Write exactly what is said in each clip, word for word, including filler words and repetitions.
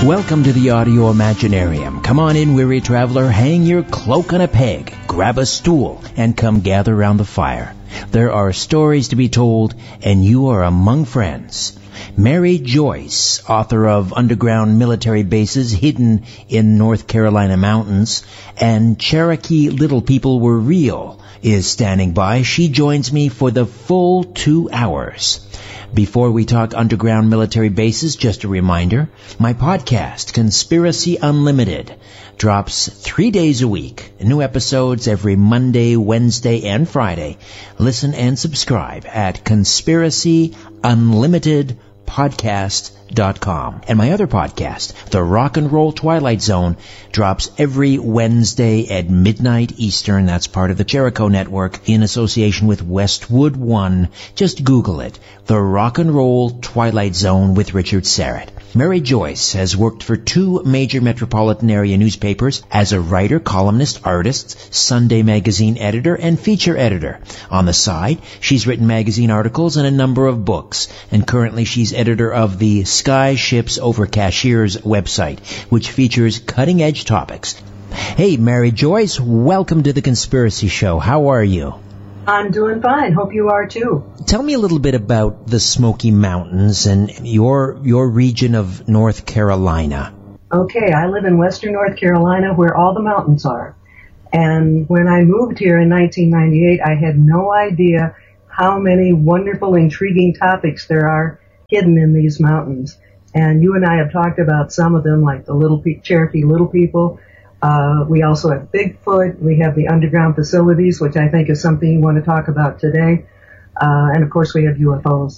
Welcome to the Audio Imaginarium. Come on in, weary traveler, hang your cloak on a peg, grab a stool, and come gather round the fire. There are stories to be told, and you are among friends. Mary Joyce, author of Underground Military Bases Hidden in North Carolina Mountains and Cherokee Little People Were Real, is standing by. She joins me for the full two hours. Before we talk underground military bases, just a reminder, my podcast, Conspiracy Unlimited, drops three days a week. New episodes every Monday, Wednesday, and Friday. Listen and subscribe at conspiracy unlimited podcast dot com. And my other podcast, The Rock and Roll Twilight Zone, drops every Wednesday at midnight Eastern. That's part of the Jericho Network in association with Westwood One. Just Google it. The Rock and Roll Twilight Zone with Richard Serrett. Mary Joyce has worked for two major metropolitan area newspapers as a writer, columnist, artist, Sunday magazine editor, and feature editor. On the side, she's written magazine articles and a number of books, and currently she's editor of the Sky Ships Over Cashiers website, which features cutting-edge topics. Hey, Mary Joyce, welcome to the Conspiracy Show. How are you? I'm doing fine. Hope you are too. Tell me a little bit about the Smoky Mountains and your your region of North Carolina. Okay, I live in western North Carolina where all the mountains are. And when I moved here in nineteen ninety-eight, I had no idea how many wonderful, intriguing topics there are hidden in these mountains. And you and I have talked about some of them, like the Little Pe- Cherokee Little People. Uh, we also have Bigfoot. We have the underground facilities, which I think is something you want to talk about today. Uh, and of course, we have U F Os.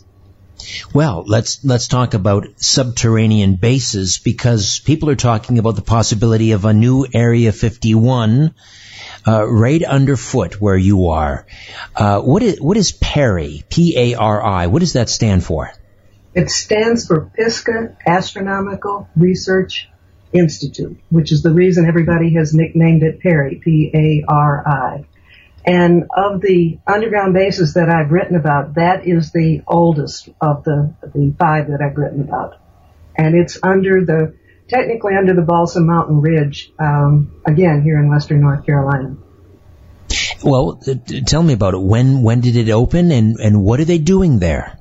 Well, let's let's talk about subterranean bases, because people are talking about the possibility of a new Area fifty-one uh, right underfoot where you are. Uh, what is what is PARI? P A R I. What does that stand for? It stands for Pisgah Astronomical Research Institute, which is the reason everybody has nicknamed it PARI, P A R I. And of the underground bases that I've written about, that is the oldest of the, the five that I've written about. And it's under the, technically under the Balsam Mountain Ridge, um, again, here in western North Carolina. Well, t- tell me about it. When when did it open, and, and what are they doing there?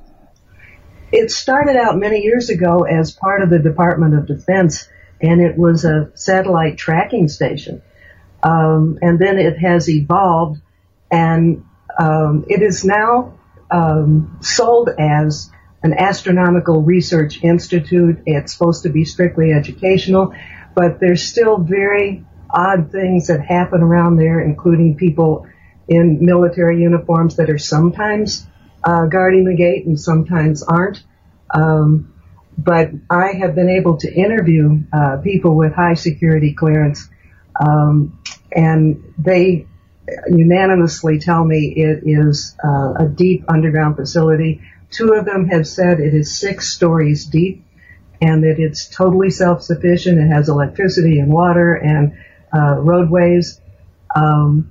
It started out many years ago as part of the Department of Defense, and it was a satellite tracking station. Um, and then it has evolved, and um, it is now um, sold as an astronomical research institute. It's supposed to be strictly educational, but there's still very odd things that happen around there, including people in military uniforms that are sometimes uh, guarding the gate and sometimes aren't. Um, But I have been able to interview uh, people with high security clearance, um, and they unanimously tell me it is uh, a deep underground facility. Two of them have said it is six stories deep, and that it's totally self-sufficient. It has electricity and water and uh, roadways, um,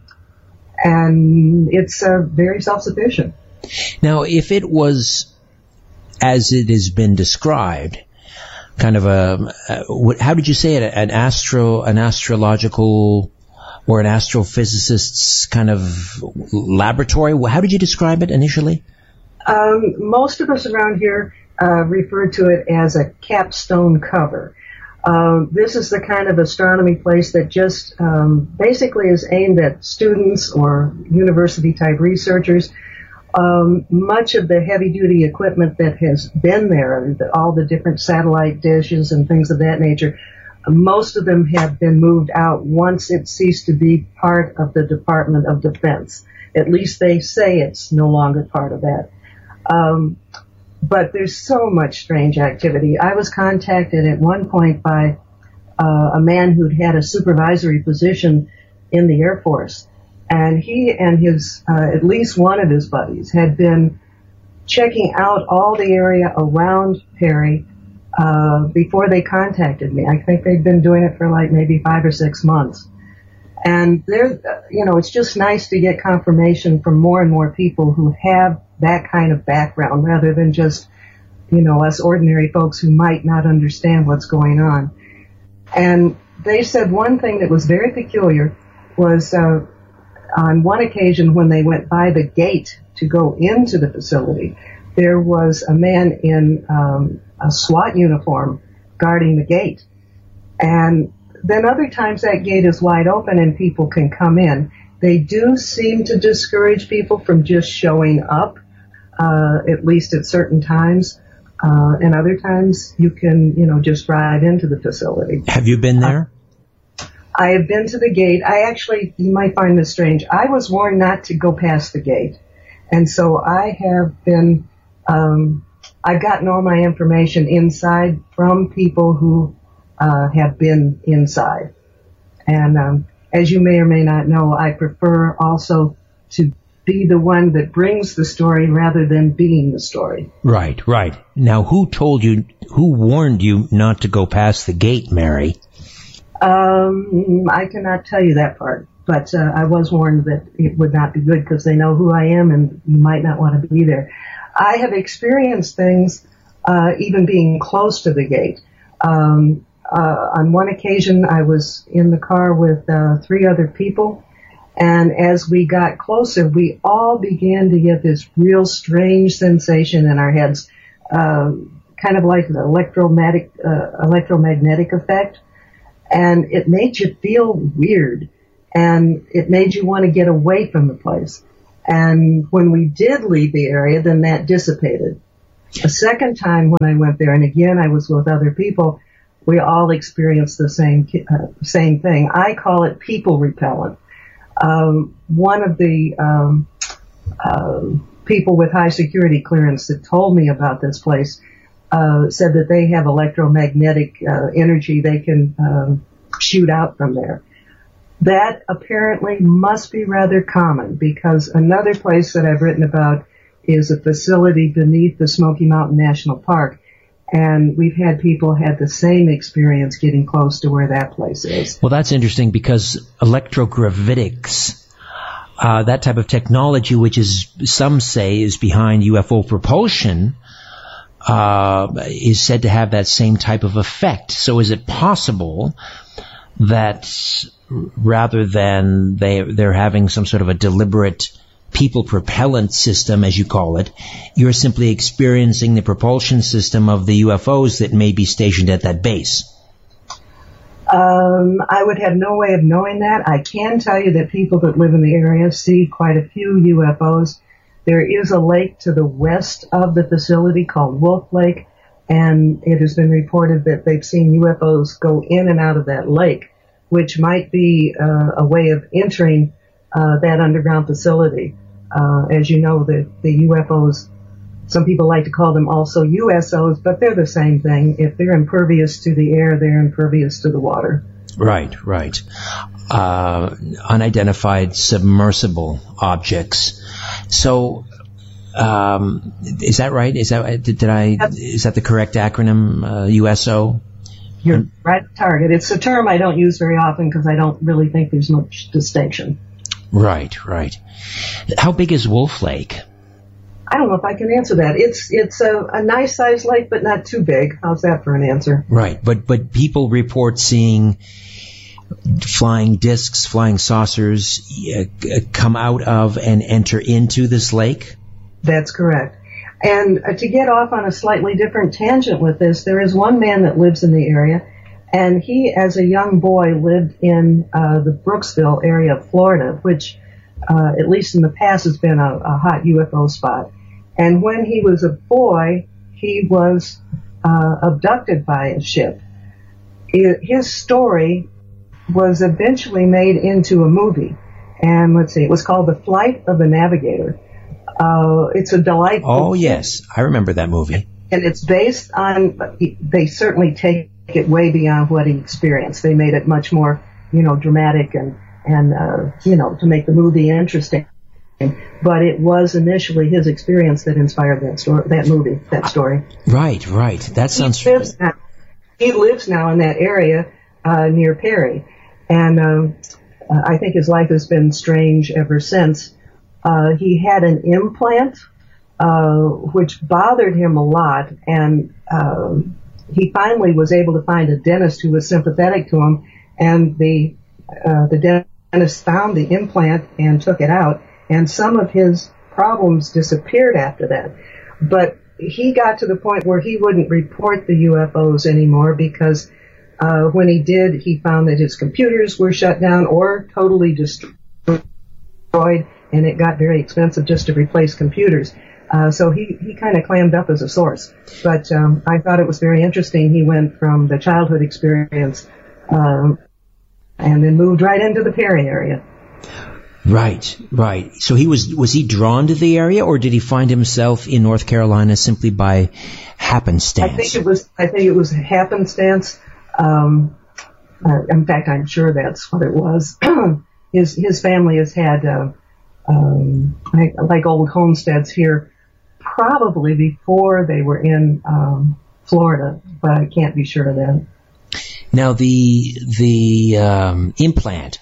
and it's uh, very self-sufficient. Now, if it was as it has been described, kind of a, a how did you say it, an astro, an astrological or an astrophysicist's kind of laboratory? How did you describe it initially? Um, most of us around here uh, refer to it as a capstone cover. Um, this is the kind of astronomy place that just um, basically is aimed at students or university-type researchers. Um, much of the heavy-duty equipment that has been there, the, all the different satellite dishes and things of that nature, most of them have been moved out once it ceased to be part of the Department of Defense. At least they say it's no longer part of that. Um, but there's so much strange activity. I was contacted at one point by uh, a man who'd had a supervisory position in the Air Force. And he and his, uh, at least one of his buddies had been checking out all the area around PARI, uh, before they contacted me. I think they'd been doing it for like maybe five or six months. And there, you know, it's just nice to get confirmation from more and more people who have that kind of background rather than just, you know, us ordinary folks who might not understand what's going on. And they said one thing that was very peculiar was uh, on one occasion when they went by the gate to go into the facility, there was a man in um, a SWAT uniform guarding the gate. And then other times that gate is wide open and people can come in. They do seem to discourage people from just showing up, uh, at least at certain times. Uh, and other times you can, you know, just drive into the facility. Have you been there? Uh, I have been to the gate. I actually, you might find this strange, I was warned not to go past the gate. And so I have been, um, I've gotten all my information inside from people who uh, have been inside. And um, as you may or may not know, I prefer also to be the one that brings the story rather than being the story. Right, right. Now, who told you, who warned you not to go past the gate, Mary? Um, I cannot tell you that part, but uh, I was warned that it would not be good because they know who I am and you might not want to be there. I have experienced things, uh, even being close to the gate. Um, uh, on one occasion, I was in the car with uh, three other people. And as we got closer, we all began to get this real strange sensation in our heads, uh, kind of like an electromagnetic, uh, electromagnetic effect. And it made you feel weird. And it made you want to get away from the place. And when we did leave the area, then that dissipated. A second time when I went there, and again I was with other people, we all experienced the same uh, same thing. I call it people repellent. Um, one of the um, uh, people with high security clearance that told me about this place uh, said that they have electromagnetic uh, energy they can um, shoot out from there. That apparently must be rather common because another place that I've written about is a facility beneath the Smoky Mountain National Park. And we've had people had the same experience getting close to where that place is. Well, that's interesting because electrogravitics, uh, that type of technology, which is, some say, is behind U F O propulsion, uh, is said to have that same type of effect. So is it possible that rather than they, they're having some sort of a deliberate people propellant system, as you call it, you're simply experiencing the propulsion system of the U F Os that may be stationed at that base? Um, I would have no way of knowing that. I can tell you that people that live in the area see quite a few U F Os. There is a lake to the west of the facility called Wolf Lake, and it has been reported that they've seen U F Os go in and out of that lake, which might be uh, a way of entering uh, that underground facility. Uh, as you know, the, the U F Os, some people like to call them also U S Os, but they're the same thing. If they're impervious to the air, they're impervious to the water. Right, right. Uh, unidentified submersible objects. So, um, is that right? Is that, did, did I, That's, is that the correct acronym, uh, U S O? You're right at target. It's a term I don't use very often because I don't really think there's much distinction. Right, right. How big is Wolf Lake? I don't know if I can answer that. It's it's a, a nice sized lake, but not too big. How's that for an answer? Right, but but people report seeing flying discs, flying saucers uh, come out of and enter into this lake? That's correct. And uh, to get off on a slightly different tangent with this, there is one man that lives in the area, and he, as a young boy, lived in uh, the Brooksville area of Florida, which, uh, at least in the past, has been a, a hot U F O spot. And when he was a boy, he was uh, abducted by a ship. It, his story was eventually made into a movie. And let's see, it was called The Flight of the Navigator. Uh, it's a delightful... Oh, yes. I remember that movie. And it's based on... They certainly take it way beyond what he experienced. They made it much more, you know, dramatic and, and uh, you know, to make the movie interesting. But it was initially his experience that inspired that story, that movie, that story. Right, right. That sounds... He lives now, he lives now in that area uh, near Perry. And um, uh, I think his life has been strange ever since. Uh, he had an implant, uh, which bothered him a lot, and um, he finally was able to find a dentist who was sympathetic to him, and the uh, the dentist found the implant and took it out, and some of his problems disappeared after that. But he got to the point where he wouldn't report the U F Os anymore because uh, when he did, he found that his computers were shut down or totally destroyed, and it got very expensive just to replace computers. Uh, so he, he kind of clammed up as a source. But um, I thought it was very interesting. He went from the childhood experience um, and then moved right into the Perry area. Right, right. So he was was he drawn to the area, or did he find himself in North Carolina simply by happenstance? I think it was. I think it was happenstance. Um, uh, in fact, I'm sure that's what it was. his his family has had uh, um, like, like old homesteads here, probably before they were in um, Florida, but I can't be sure of that. Now the the um, implant.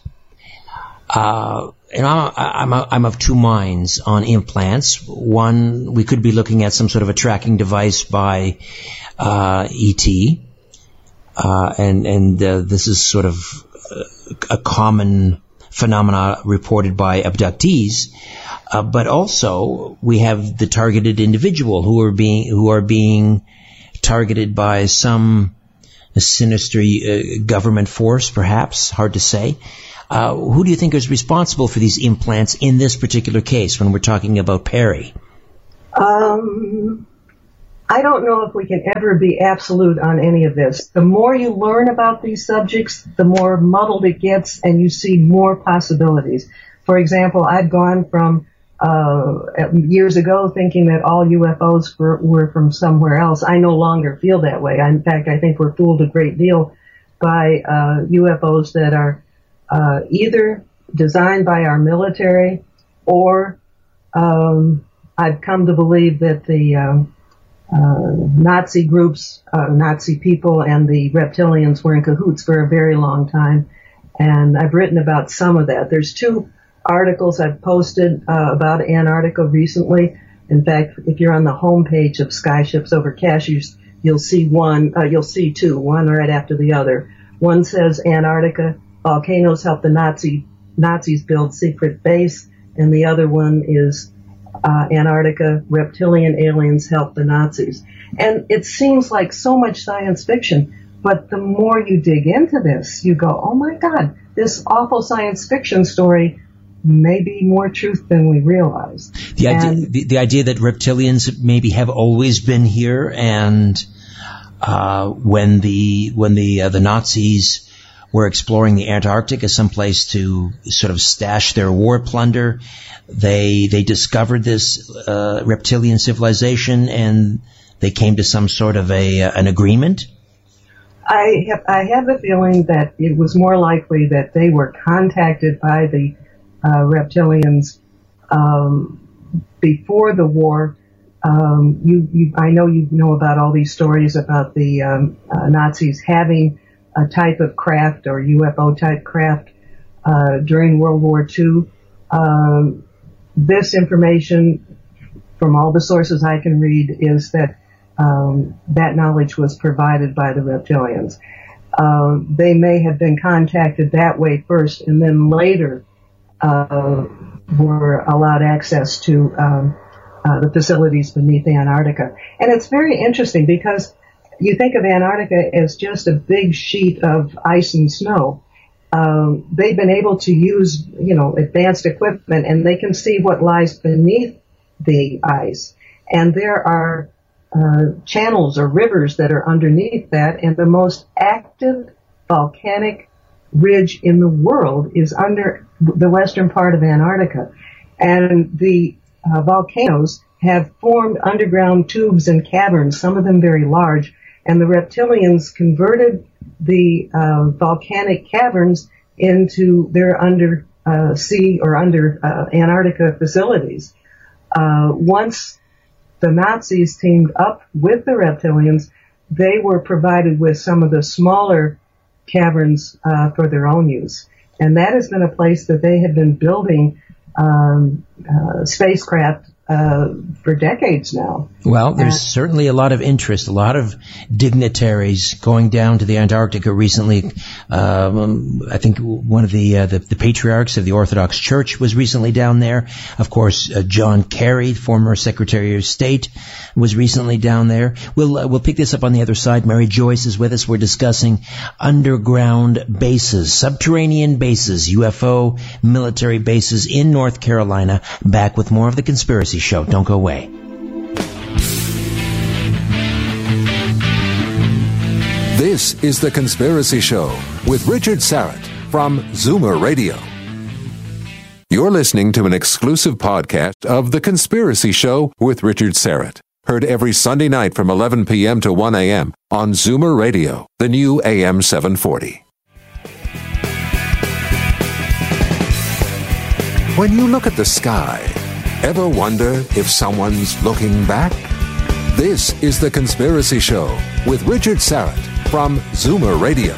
Uh, and I'm, I'm, I'm of two minds on implants. One, we could be looking at some sort of a tracking device by uh, E T, uh, and and uh, this is sort of a common phenomena reported by abductees. Uh, but also, we have the targeted individual who are being who are being targeted by some sinister uh, government force, perhaps, hard to say. Uh, who do you think is responsible for these implants in this particular case when we're talking about Perry? Um, I don't know if we can ever be absolute on any of this. The more you learn about these subjects, the more muddled it gets, and you see more possibilities. For example, I've gone from uh, years ago thinking that all U F Os were, were from somewhere else. I no longer feel that way. In fact, I think we're fooled a great deal by uh, U F Os that are Uh, either designed by our military, or um, I've come to believe that the um, uh, Nazi groups, uh, Nazi people, and the reptilians were in cahoots for a very long time. And I've written about some of that. There's two articles I've posted uh, about Antarctica recently. In fact, if you're on the homepage of Skyships Over Cashews, you'll see one. Uh, you'll see two, one right after the other. One says Antarctica. Volcanoes helped the Nazi Nazis build secret base, and the other one is uh, Antarctica, reptilian aliens helped the Nazis. And it seems like so much science fiction, but the more you dig into this, you go, oh my God, this awful science fiction story may be more truth than we realize. The idea, the, the idea that reptilians maybe have always been here, and uh, when the when the uh, the Nazis were exploring the Antarctic as some place to sort of stash their war plunder, They they discovered this uh, reptilian civilization, and they came to some sort of a uh, an agreement. I have I have the feeling that it was more likely that they were contacted by the uh, reptilians um, before the war. Um, you, you, I know you know about all these stories about the um, uh, Nazis having a type of craft or U F O type craft uh, during World War Two. Um, this information, from all the sources I can read, is that um, that knowledge was provided by the reptilians. Uh, they may have been contacted that way first, and then later uh, were allowed access to um, uh, the facilities beneath Antarctica. And it's very interesting because you think of Antarctica as just a big sheet of ice and snow. Um, they've been able to use, you know, advanced equipment, and they can see what lies beneath the ice. And there are uh, channels or rivers that are underneath that, and the most active volcanic ridge in the world is under the western part of Antarctica. And the uh, volcanoes have formed underground tubes and caverns, some of them very large, and the reptilians converted the uh, volcanic caverns into their under uh, sea or under uh, Antarctica facilities. Uh, once the Nazis teamed up with the reptilians, they were provided with some of the smaller caverns uh, for their own use. And that has been a place that they have been building um, uh, spacecraft uh, for decades now. Well, there's uh, certainly a lot of interest, a lot of dignitaries going down to the Antarctica recently. Um, I think one of the, uh, the the patriarchs of the Orthodox Church was recently down there. Of course, uh, John Kerry, former Secretary of State, was recently down there. We'll uh, we'll pick this up on the other side. Mary Joyce is with us. We're discussing underground bases, subterranean bases, U F O military bases in North Carolina. Back with more of The Conspiracy Show. Don't go away. This is The Conspiracy Show with Richard Syrett from Zoomer Radio. You're listening to an exclusive podcast of The Conspiracy Show with Richard Syrett. Heard every Sunday night from eleven p.m. to one a.m. on Zoomer Radio, the new A M seven forty. When you look at the sky, ever wonder if someone's looking back? This is The Conspiracy Show with Richard Syrett from Zoomer Radio.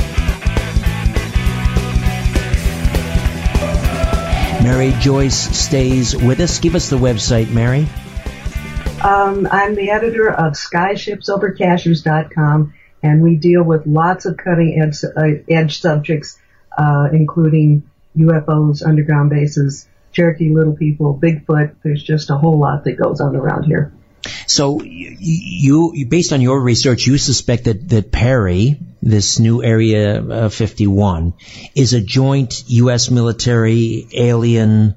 Mary Joyce stays with us. Give us the website, Mary. Um, I'm the editor of skyship's over cachers dot com, and we deal with lots of cutting edge, uh, edge subjects, uh, including U F Os, underground bases, Cherokee Little People, Bigfoot. There's just a whole lot that goes on around here. So you, you based on your research, you suspect that, that Perry, this new Area uh, fifty-one, is a joint U S military alien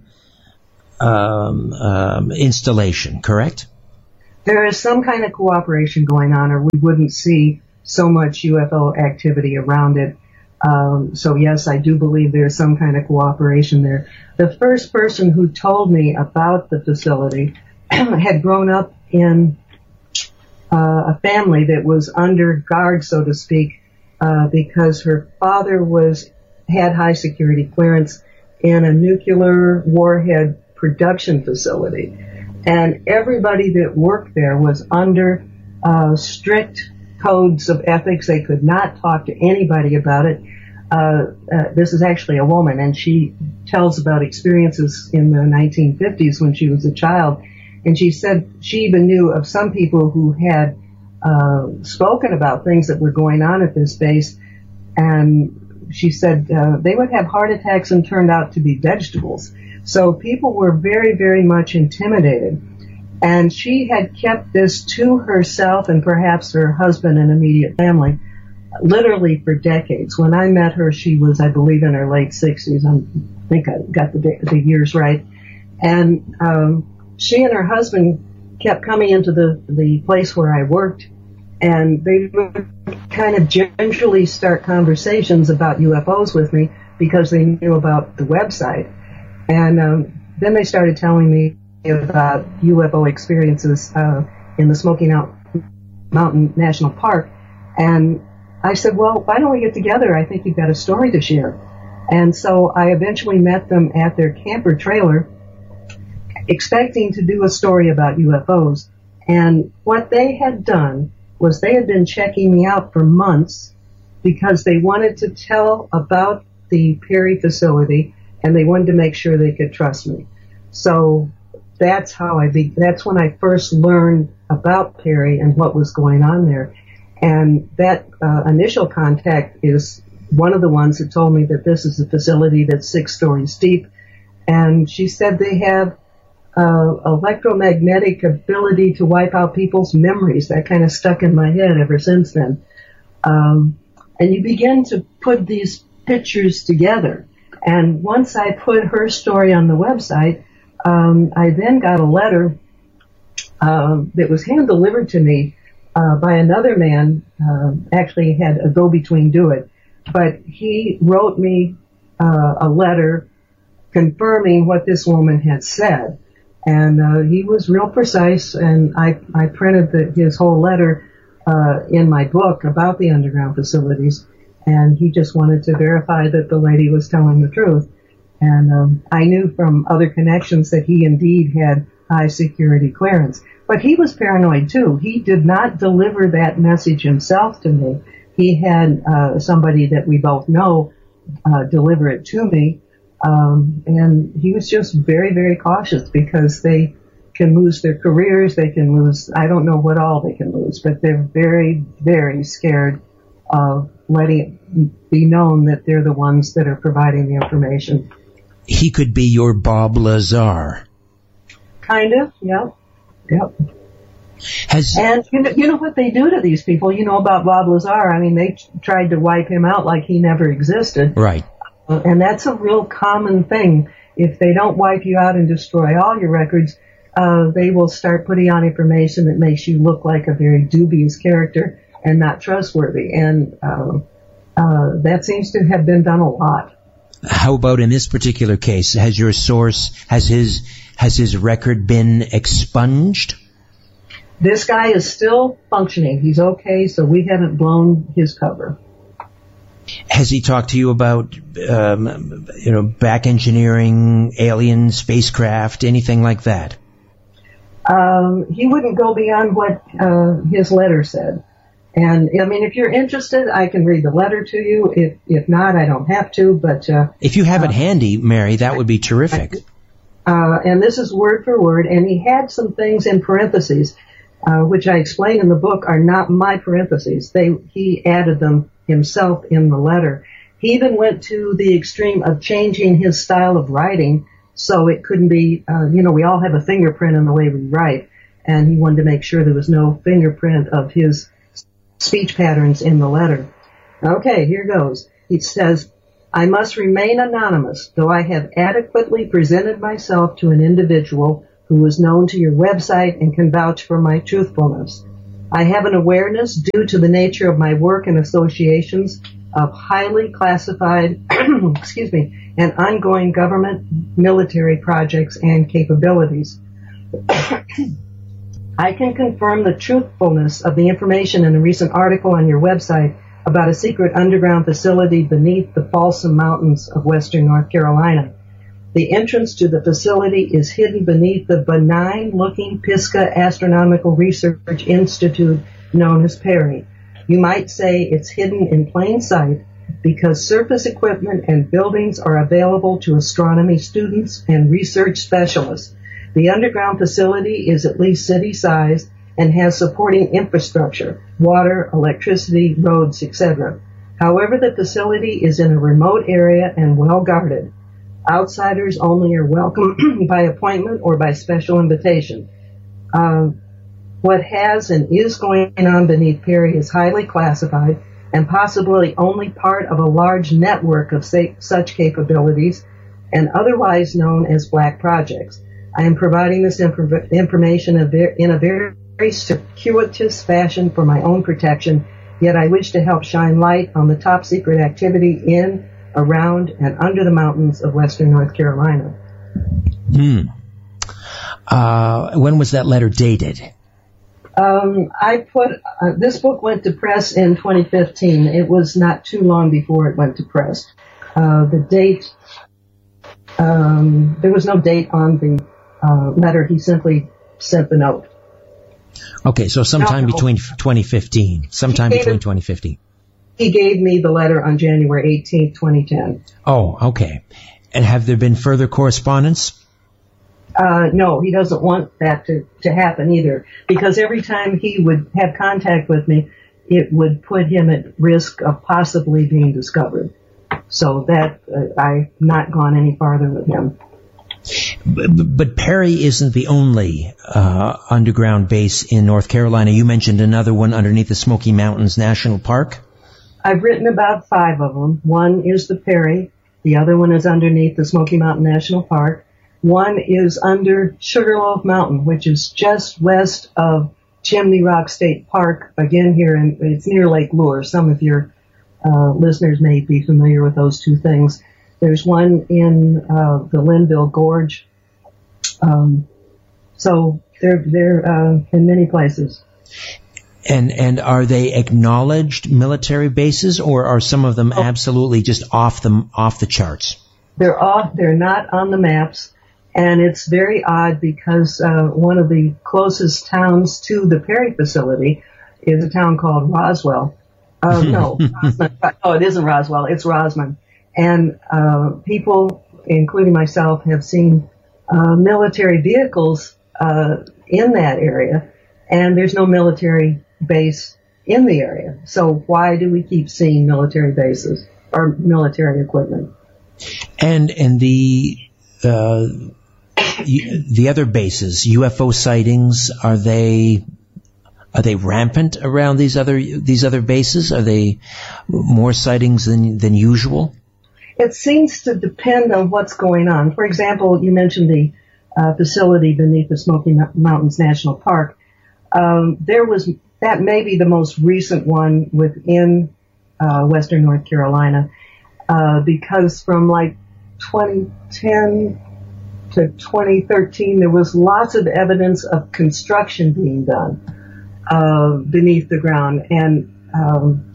um, um, installation, correct? There is some kind of cooperation going on, or we wouldn't see so much U F O activity around it. Um, so yes, I do believe there's some kind of cooperation there. The first person who told me about the facility had grown up in uh, a family that was under guard, so to speak, uh, because her father was had high security clearance in a nuclear warhead production facility, and everybody that worked there was under uh, strict codes of ethics. They could not talk to anybody about it. Uh, uh, this is actually a woman, and she tells about experiences in the nineteen fifties when she was a child. And she said she even knew of some people who had uh, spoken about things that were going on at this base. And she said uh, they would have heart attacks and turned out to be vegetables. So people were very, very much intimidated. And she had kept this to herself and perhaps her husband and immediate family literally for decades. When I met her, she was, I believe, in her late sixties. I think I got the, the years right. And um, she and her husband kept coming into the, the place where I worked, and they would kind of gingerly start conversations about U F Os with me because they knew about the website. And um, then they started telling me about U F O experiences uh, in the Smoky Mountain National Park. And I said, well, why don't we get together? I think you've got a story to share. And so I eventually met them at their camper trailer, expecting to do a story about U F Os. And what they had done was they had been checking me out for months because they wanted to tell about the Perry facility, and they wanted to make sure they could trust me. So that's how I be, that's when I first learned about Perry and what was going on there. And that uh, initial contact is one of the ones that told me that this is a facility that's six stories deep. And she said they have uh, electromagnetic ability to wipe out people's memories. That kind of stuck in my head ever since then. Um, and you begin to put these pictures together. And once I put her story on the website, um, I then got a letter uh, that was hand-delivered to me uh, by another man. Uh, actually had a go-between do it. But he wrote me uh, a letter confirming what this woman had said. And uh, he was real precise, and I, I printed the, his whole letter uh, in my book about the underground facilities. And he just wanted to verify that the lady was telling the truth. And um, I knew from other connections that he indeed had high security clearance. But he was paranoid too. He did not deliver that message himself to me. He had uh, somebody that we both know uh, deliver it to me. Um, and he was just very, very cautious because they can lose their careers. They can lose, I don't know what all they can lose, but they're very, very scared of letting it be known that they're the ones that are providing the information. He could be your Bob Lazar. Kind of, yep, yep. Has, and you know, you know what they do to these people? You know about Bob Lazar. I mean, they tried to wipe him out like he never existed. Right. Uh, and that's a real common thing. If they don't wipe you out and destroy all your records, uh, they will start putting on information that makes you look like a very dubious character and not trustworthy. And uh, uh, that seems to have been done a lot. How about in this particular case? Has your source, has his, has his record been expunged? This guy is still functioning. He's okay, so we haven't blown his cover. Has he talked to you about, um, you know, back engineering, alien spacecraft, anything like that? Um, he wouldn't go beyond what uh, his letter said. And, I mean, if you're interested, I can read the letter to you. If if not, I don't have to. But uh, if you have uh, it handy, Mary, that would be terrific. Uh, and this is word for word. And he had some things in parentheses, uh, which I explain in the book are not my parentheses. They he added them himself in the letter. He even went to the extreme of changing his style of writing so it couldn't be, uh, you know, we all have a fingerprint in the way we write. And he wanted to make sure there was no fingerprint of his speech patterns in the letter. Okay, here goes. He says, I must remain anonymous, though I have adequately presented myself to an individual who is known to your website and can vouch for my truthfulness. I have an awareness due to the nature of my work and associations of highly classified, excuse me, and ongoing government military projects and capabilities. I can confirm the truthfulness of the information in a recent article on your website about a secret underground facility beneath the Folsom Mountains of western North Carolina. The entrance to the facility is hidden beneath the benign-looking Pisgah Astronomical Research Institute known as Perry. You might say it's hidden in plain sight because surface equipment and buildings are available to astronomy students and research specialists. The underground facility is at least city-sized and has supporting infrastructure, water, electricity, roads, et cetera. However, the facility is in a remote area and well-guarded. Outsiders only are welcome by appointment or by special invitation. Uh, what has and is going on beneath Perry is highly classified and possibly only part of a large network of say, such capabilities and otherwise known as black projects. I am providing this inf- information in a very, very circuitous fashion for my own protection, yet I wish to help shine light on the top secret activity in, around, and under the mountains of western North Carolina. Hmm. Uh, when was that letter dated? Um, I put, uh, this book went to press in twenty fifteen. It was not too long before it went to press. Uh, the date, um, there was no date on the Uh, letter. He simply sent the note. Okay, so sometime no, no. between twenty fifteen. Sometime between it, twenty fifteen. He gave me the letter on January eighteenth, twenty ten. Oh, okay. And have there been further correspondence? Uh, no, he doesn't want that to, to happen either, because every time he would have contact with me, it would put him at risk of possibly being discovered. So that, uh, I've not gone any farther with him. But, but Perry isn't the only uh, underground base in North Carolina. You mentioned another one underneath the Smoky Mountains National Park. I've written about five of them. One is the Perry. The other one is underneath the Smoky Mountain National Park. One is under Sugarloaf Mountain, which is just west of Chimney Rock State Park. Again, here, in, it's near Lake Lure. Some of your uh, listeners may be familiar with those two things. There's one in uh, the Linville Gorge. Um, so they're they're uh, in many places. And and are they acknowledged military bases, or are some of them oh. absolutely just off the off the charts? They're off. They're not on the maps, and it's very odd because uh, one of the closest towns to the Perry facility is a town called Roswell. Uh, no, Rosman. Oh, it isn't Roswell. It's Rosman. And uh, people, including myself, have seen uh, military vehicles uh, in that area, and there's no military base in the area. So why do we keep seeing military bases or military equipment? And and the uh, the other bases, U F O sightings, are they are they rampant around these other these other bases? Are they more sightings than than usual? It seems to depend on what's going on. For example, you mentioned the uh, facility beneath the Smoky Mountains National Park. Um, there was that may be the most recent one within uh, Western North Carolina, uh, because from like twenty ten to twenty thirteen, there was lots of evidence of construction being done uh, beneath the ground, and um,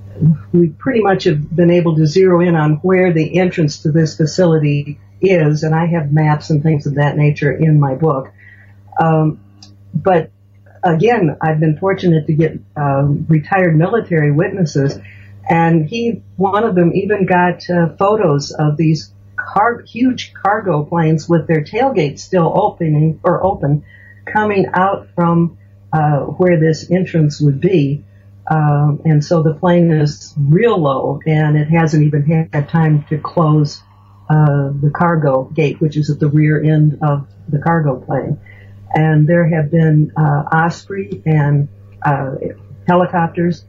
we pretty much have been able to zero in on where the entrance to this facility is, and I have maps and things of that nature in my book. Um, but again, I've been fortunate to get um, retired military witnesses, and he, one of them even got uh, photos of these car- huge cargo planes with their tailgates still opening or open, coming out from uh, where this entrance would be. Um, and so the plane is real low, and it hasn't even had time to close uh, the cargo gate, which is at the rear end of the cargo plane. And there have been uh, Osprey and uh, helicopters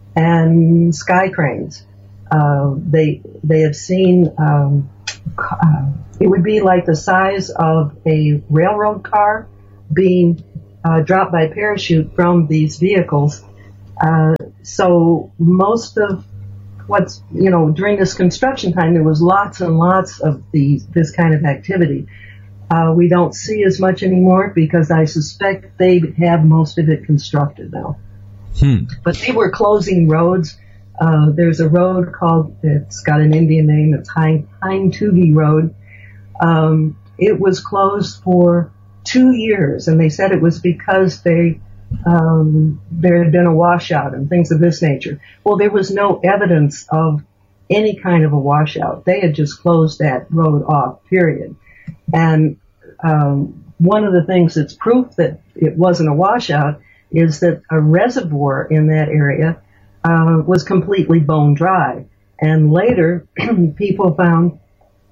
and sky cranes. Uh, they they have seen um, uh, it would be like the size of a railroad car being uh, dropped by parachute from these vehicles. Uh, so most of what's, you know, during this construction time, there was lots and lots of these, this kind of activity. Uh, we don't see as much anymore because I suspect they have most of it constructed now. Hmm. But they were closing roads. Uh, there's a road called, it's got an Indian name, it's Hind-Toogie Road. Um, it was closed for two years, and they said it was because they Um, there had been a washout and things of this nature. Well, there was no evidence of any kind of a washout. They had just closed that road off, period. And um, one of the things that's proof that it wasn't a washout is that a reservoir in that area uh, was completely bone dry. And later, people found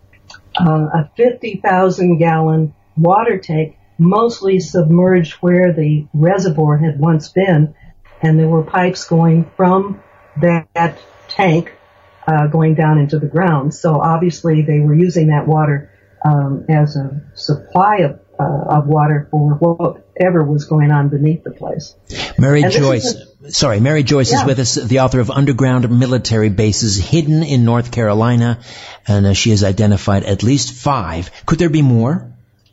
uh, a fifty thousand gallon water tank mostly submerged where the reservoir had once been, and there were pipes going from that tank uh, going down into the ground. So obviously they were using that water um, as a supply of, uh, of water for whatever was going on beneath the place. Mary and Joyce, a, sorry, Mary Joyce yeah. is with us, the author of Underground Military Bases Hidden in North Carolina, and uh, she has identified at least five. Could there be more?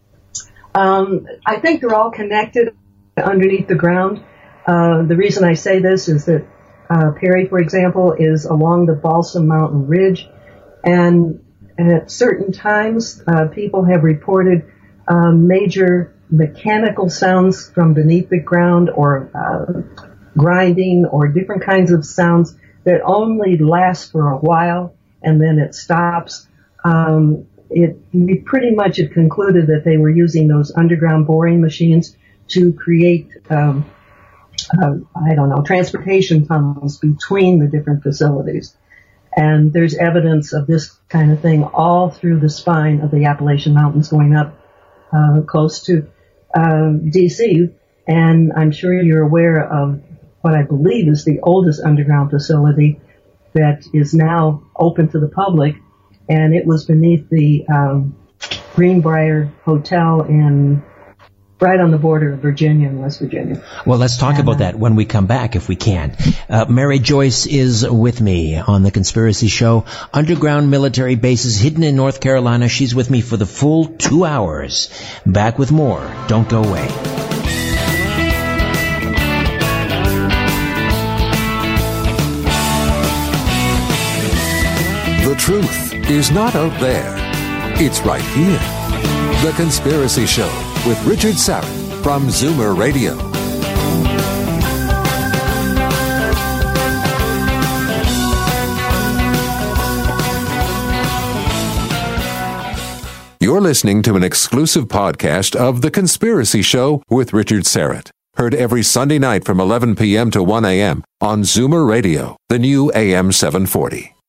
Um, I think they're all connected underneath the ground. Uh, the reason I say this is that uh, Perry, for example, is along the Balsam Mountain Ridge, and at certain times, uh, people have reported uh, major mechanical sounds from beneath the ground, or uh, grinding, or different kinds of sounds that only last for a while, and then it stops. Um, It, we pretty much had concluded that they were using those underground boring machines to create, um, uh, I don't know, transportation tunnels between the different facilities. And there's evidence of this kind of thing all through the spine of the Appalachian Mountains going up uh, close to uh, D C. And I'm sure you're aware of what I believe is the oldest underground facility that is now open to the public. And it was beneath the um, Greenbrier Hotel in right on the border of Virginia and West Virginia. Well, let's talk and, about uh, that when we come back, if we can. Uh, Mary Joyce is with me on The Conspiracy Show. Underground military bases hidden in North Carolina. She's with me for the full two hours. Back with more. Don't go away. The truth is not out there. It's right here. The Conspiracy Show with Richard Syrett from Zoomer Radio. You're You're listening to an exclusive podcast of The Conspiracy Show with Richard Syrett. Heard every Sunday night from eleven p.m. to one a.m. on Zoomer Radio, the new A M seven forty.